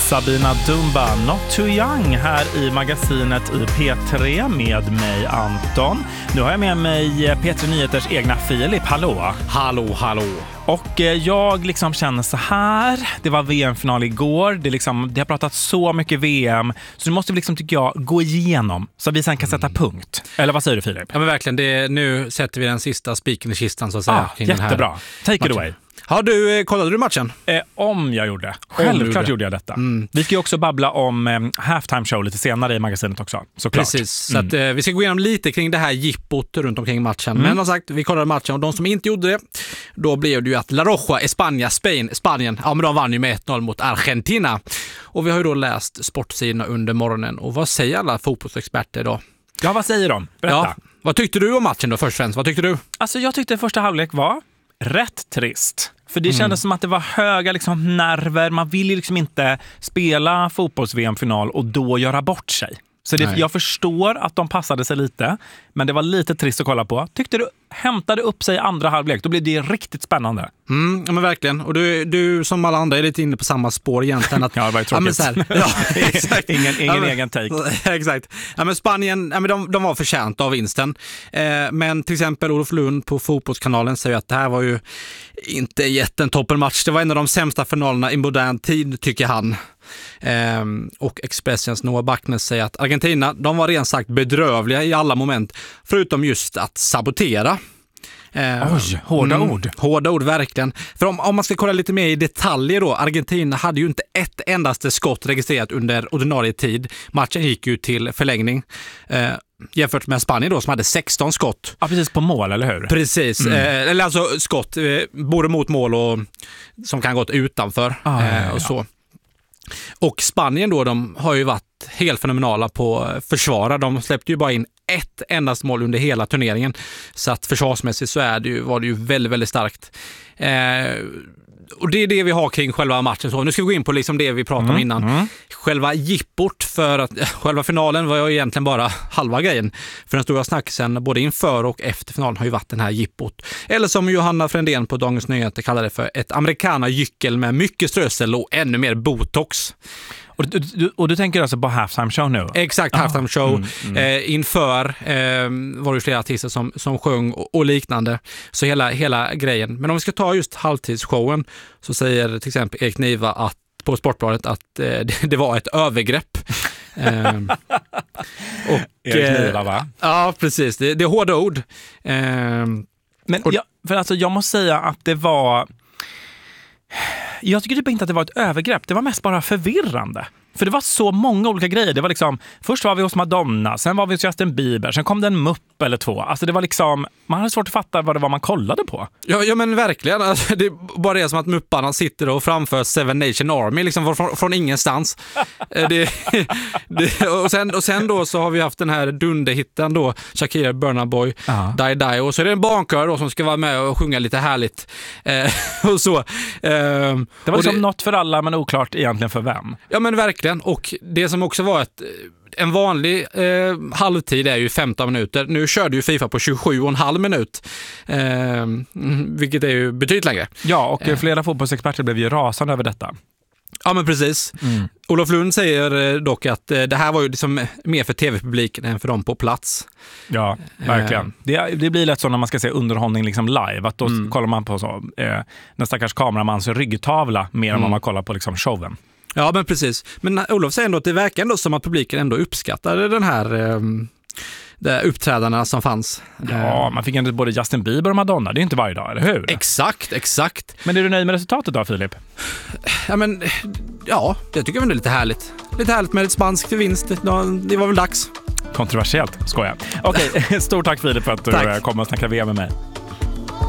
Sabina Dumba, Not Too Young här i magasinet i P3 med mig Anton. Nu har jag med mig P3 Nyheters egna Filip. Hallå! Hallå! Och jag liksom känner så här. Det var VM-final igår. Det har pratat så mycket VM. Så nu måste vi liksom, tycker jag, gå igenom så att vi sen kan sätta punkt. Eller vad säger du, Filip? Ja, men verkligen. Nu sätter vi den sista spiken i kistan så att säga. Jättebra. Take it away. Kollade du matchen? Om jag gjorde. Självklart gjorde jag detta. Vi ska ju också babbla om halftime show lite senare i magasinet också. Såklart. Precis, så att, vi ska gå igenom lite kring det här jippot runt omkring matchen. Men som sagt, vi kollade matchen och de som inte gjorde det, då blev det ju att La Roja, Spanien, ja men de vann ju med 1-0 mot Argentina. Och vi har ju då läst sportsidorna under morgonen. Och vad säger alla fotbollsexperter då? Ja, vad säger de? Berätta. Ja, vad tyckte du om matchen då först och främst? Vad tyckte du? Alltså jag tyckte första halvlek var rätt trist. För det kändes som att det var höga liksom, nerver. Man vill ju liksom inte spela fotbolls-VM-final och då göra bort sig. Så jag förstår att de passade sig lite. Men det var lite trist att kolla på. Tyckte du hämtade upp sig i andra halvlek, då blev det riktigt spännande. Ja men verkligen. Och du som alla andra är lite inne på samma spår egentligen. Att, ja, det var ju tråkigt. Exakt. ingen egen take. Exakt. Ja, men Spanien, de var förtjänta av vinsten. Men till exempel Olof Lund på Fotbollskanalen säger att det här var ju inte jättetoppen match. Det var en av de sämsta finalerna i modern tid, tycker han. Och Expressens Noah Backnes säger att Argentina, de var rent sagt bedrövliga i alla moment, förutom just att sabotera. Hårda ord. Hårda ord, verkligen. För om man ska kolla lite mer i detaljer då, Argentina hade ju inte ett endaste skott registrerat under ordinarie tid. Matchen gick ju till förlängning. Jämfört med Spanien då som hade 16 skott. Ja, precis på mål, eller hur? Precis, eller alltså skott både mot mål och som kan gått utanför och så. Och Spanien då, de har ju varit helt fenomenala på att försvara. De släppte ju bara in ett endast mål under hela turneringen. Så att försvarsmässigt så var det ju väldigt, väldigt starkt. Och det är det vi har kring själva matchen. Så nu ska vi gå in på liksom det vi pratade om innan. Själva jipport, för att själva finalen var ju egentligen bara halva grejen. För den stora snacksen både inför och efter finalen har ju varit den här jipport. Eller som Johanna Frändén på Dagens Nyheter kallar det för ett amerikanergyckel med mycket strössel och ännu mer botox. Och du tänker alltså på halftime show nu? Exakt, halftime show. Inför var det flera artister som sjöng och liknande. Så hela grejen. Men om vi ska ta just halvtidsshowen så säger till exempel Erik Niva på Sportbladet att det var ett övergrepp. Erik Niva, va? Ja, precis. Det är hårda ord. Jag måste säga att det var... Jag tycker typ inte att det var ett övergrepp. Det var mest bara förvirrande. För det var så många olika grejer. Det var liksom, först var vi hos Madonna, sen var vi hos Justin Bieber, sen kom det en mupp eller två. Alltså det var liksom, man hade svårt att fatta vad det var man kollade på. Ja men verkligen. Alltså, det är bara det som att mupparna sitter och framför Seven Nation Army liksom från ingenstans. Och sen då så har vi haft den här dunderhitten då, Shakira, Burna Boy, Die Die. Och så är det en barnkör då som ska vara med och sjunga lite härligt. Och så. Det var liksom något för alla men oklart egentligen för vem. Ja men verkligen. Och det som också var en vanlig halvtid är ju 15 minuter. Nu körde ju FIFA på 27,5 minut. Vilket är ju betydligt längre. Ja, och flera fotbollsexperter blev ju rasande över detta. Ja, men precis. Olof Lund säger dock att det här var ju liksom mer för tv-publiken än för dem på plats. Ja, verkligen. Det blir lätt så när man ska se underhållning liksom live. Att då kollar man på så den stackars kameramans ryggtavla mer än vad man kollar på liksom showen. Ja, men precis. Men Olof säger ändå att det verkar ändå som att publiken ändå uppskattade den här uppträdarna som fanns. Ja, man fick ändå både Justin Bieber och Madonna. Det är inte varje dag, eller hur? Exakt. Men är du nöjd med resultatet då, Filip? Ja, det tycker jag är lite härligt. Lite härligt med ett spansk vinst. Det var väl dags. Kontroversiellt, skojar. Okej, stort tack Filip för att du kom och snackade VM med mig.